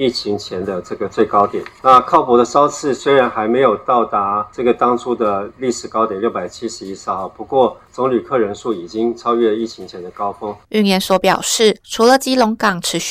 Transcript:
疫情前的这个最高点。那靠泊的烧次虽然还没有到达这个当初的历史高点671艘，不过总旅客人数已经超越疫情前的高峰。 运研所表示，除了基隆港持续